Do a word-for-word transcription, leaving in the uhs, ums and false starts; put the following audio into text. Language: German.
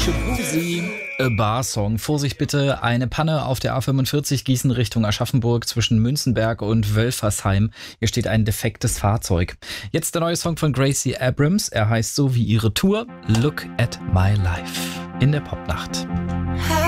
Shaboozey, A Bar-Song. Vorsicht bitte, eine Panne auf der A fünfundvierzig Gießen Richtung Aschaffenburg zwischen Münzenberg und Wölfersheim. Hier steht ein defektes Fahrzeug. Jetzt der neue Song von Gracie Abrams. Er heißt so wie ihre Tour, Look at My Life. In der Popnacht.